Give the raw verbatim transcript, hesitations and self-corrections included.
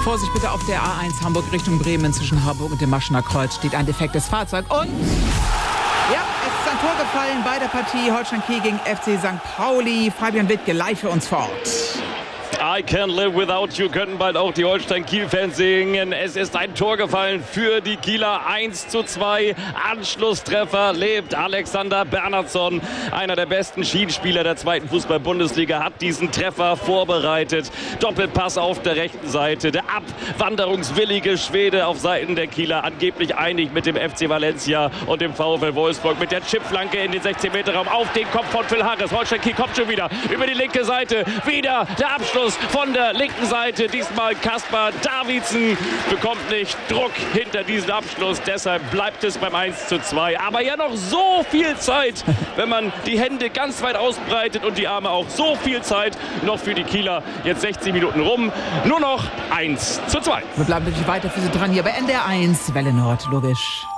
Vorsicht bitte auf der A eins Hamburg Richtung Bremen zwischen Harburg und dem Maschener Kreuz steht ein defektes Fahrzeug und... Ja, es ist ein Tor gefallen bei der Partie Holstein Kiel gegen F C Sankt Pauli. Fabian Wittke live für uns vor Ort. I can't live without you, können bald auch die Holstein-Kiel-Fans singen. Es ist ein Tor gefallen für die Kieler, eins zu zwei. Anschlusstreffer lebt Alexander Bernhardsson, einer der besten Schienenspieler der zweiten Fußball-Bundesliga, hat diesen Treffer vorbereitet. Doppelpass auf der rechten Seite. Der abwanderungswillige Schwede auf Seiten der Kieler, angeblich einig mit dem F C Valencia und dem VfL Wolfsburg. Mit der Chipflanke in den sechzehn Meter Raum auf den Kopf von Phil Harris. Holstein-Kiel kommt schon wieder über die linke Seite. Wieder der Abschluss von der linken Seite. Diesmal Kaspar Davidsen bekommt nicht Druck hinter diesen Abschluss. Deshalb bleibt es beim eins zu zwei. Aber ja noch so viel Zeit, wenn man die Hände ganz weit ausbreitet und die Arme auch. So viel Zeit noch für die Kieler. Jetzt sechzig Minuten rum. Nur noch eins zu zwei. Wir bleiben natürlich weiter für Sie dran hier bei N D R eins, Welle Nord, logisch.